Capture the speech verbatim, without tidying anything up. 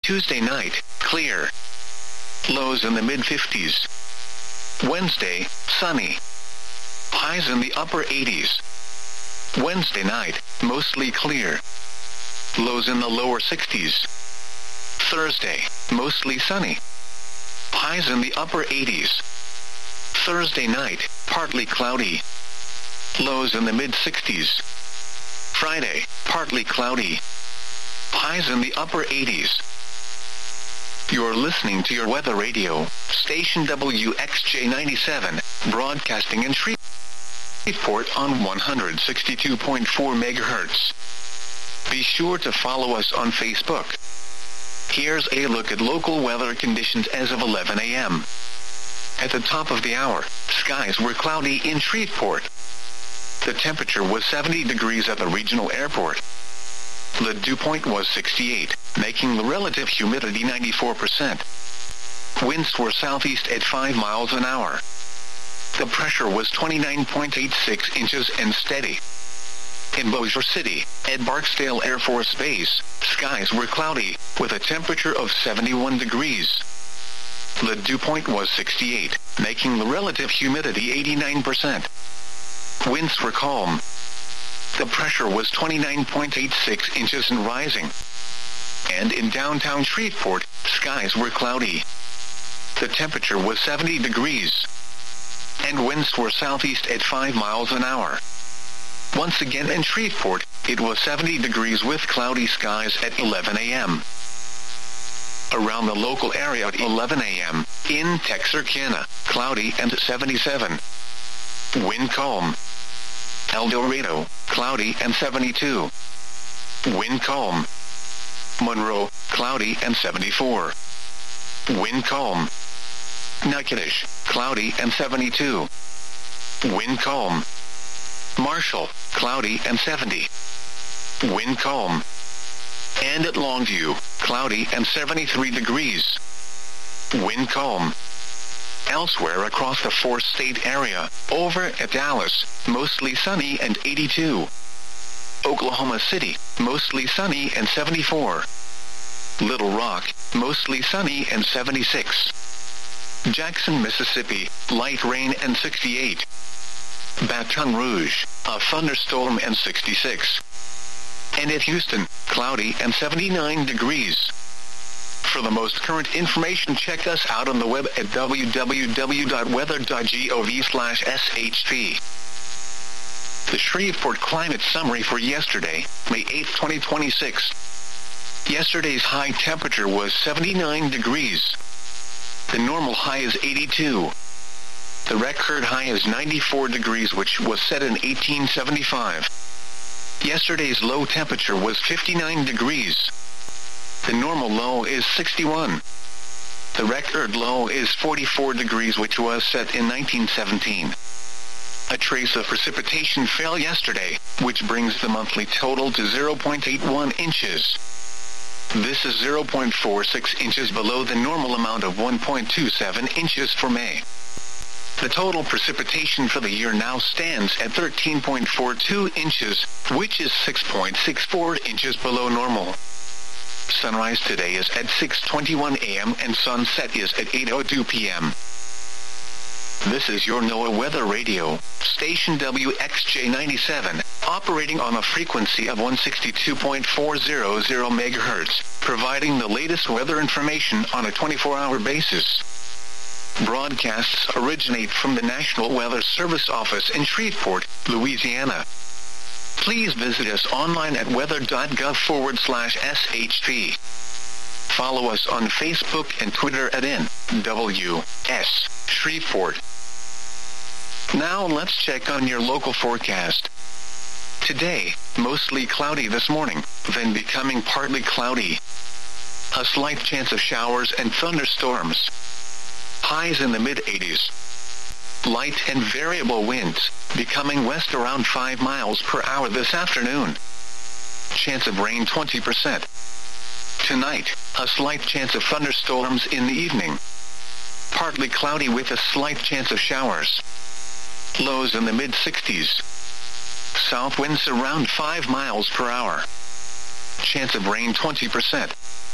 Tuesday night, clear. Lows in the mid fifties. Wednesday, sunny. Highs in the upper eighties. Wednesday night, mostly clear. Lows in the lower sixties. Thursday, mostly sunny. Highs in the upper eighties. Thursday night, partly cloudy. Lows in the mid sixties. Friday, partly cloudy. Highs in the upper eighties. You're listening to your weather radio, station W X J ninety-seven, broadcasting in Shreveport on one hundred sixty-two point four megahertz. Be sure to follow us on Facebook. Here's a look at local weather conditions as of eleven a m At the top of the hour, skies were cloudy in Shreveport. The temperature was seventy degrees at the regional airport. The dew point was sixty-eight, making the relative humidity ninety-four percent. Winds were southeast at five miles an hour. The pressure was twenty-nine point eight six inches and steady. In Bossier City, at Barksdale Air Force Base, skies were cloudy, with a temperature of seventy-one degrees. The dew point was sixty-eight, making the relative humidity eighty-nine percent. Winds were calm. The pressure was twenty-nine point eight six inches and rising. And in downtown Shreveport, skies were cloudy. The temperature was seventy degrees. And winds were southeast at five miles an hour. Once again in Shreveport, it was seventy degrees with cloudy skies at eleven a m Around the local area at eleven a m, in Texarkana, cloudy and seventy-seven. Wind calm. El Dorado, cloudy and seventy-two. Wind calm. Monroe, cloudy and seventy-four. Wind calm. Natchitoches, cloudy and seventy-two. Wind calm. Marshall, cloudy and seventy. Wind calm. And at Longview, cloudy and seventy-three degrees. Wind calm. Elsewhere across the four-state area, over at Dallas, mostly sunny and eighty-two. Oklahoma City, mostly sunny and seventy-four. Little Rock, mostly sunny and seventy-six. Jackson, Mississippi, light rain and sixty-eight. Baton Rouge, a thunderstorm and sixty-six. And at Houston, cloudy and seventy-nine degrees. For the most current information, check us out on the web at w w w dot weather dot gov slash s h p. The Shreveport Climate Summary for yesterday, May eighth, twenty twenty-six. Yesterday's high temperature was seventy-nine degrees. The normal high is eighty-two. The record high is ninety-four degrees, which was set in eighteen seventy-five. Yesterday's low temperature was fifty-nine degrees. The normal low is sixty-one. The record low is forty-four degrees, which was set in nineteen seventeen. A trace of precipitation fell yesterday, which brings the monthly total to zero point eight one inches. This is zero point four six inches below the normal amount of one point two seven inches for May. The total precipitation for the year now stands at thirteen point four two inches, which is six point six four inches below normal. Sunrise today is at six twenty-one a m and sunset is at eight oh two p m This is your NOAA Weather Radio, station W X J ninety-seven, operating on a frequency of one sixty-two point four hundred megahertz, providing the latest weather information on a twenty-four hour basis. Broadcasts originate from the National Weather Service office in Shreveport, Louisiana. Please visit us online at weather dot gov forward slash S H P. Follow us on Facebook and Twitter at N W S Shreveport. Now let's check on your local forecast. Today, mostly cloudy this morning, then becoming partly cloudy. A slight chance of showers and thunderstorms. Highs in the mid eighties. Light and variable winds, becoming west around five miles per hour this afternoon. Chance of rain twenty percent. Tonight, a slight chance of thunderstorms in the evening. Partly cloudy with a slight chance of showers. Lows in the mid sixties. South winds around five miles per hour. Chance of rain twenty percent.